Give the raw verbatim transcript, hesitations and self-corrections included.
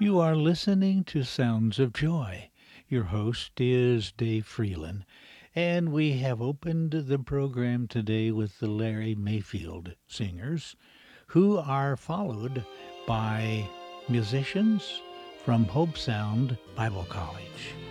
You are listening to Sounds of Joy. Your host is Dave Freeland, and we have opened the program today with the Larry Mayfield Singers, who are followed by musicians from Hope Sound Bible College.